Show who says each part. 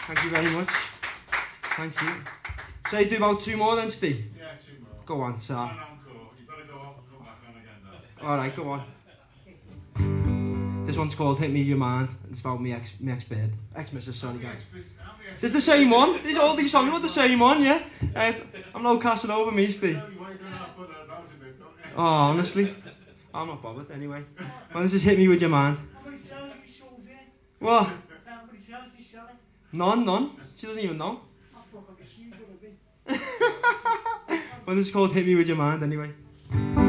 Speaker 1: Thank you very much. Thank you. So you do about 2 more then, Steve?
Speaker 2: Yeah, 2 more.
Speaker 1: Go on, sir.
Speaker 2: One encore. You've got to go off and come back on again though.
Speaker 1: Alright, go on. This one's called Hit Me Your Mind. It's about me ex-bed. Ex-missus, sorry guys. It's the same one. These all these songs are the same one, yeah? I'm no casting over me, Steve. Oh, honestly. I'm not bothered anyway. Well, this is Hit Me With Your Mind. What? None. She doesn't even know. Well, this is called Hit Me With Your Mind anyway.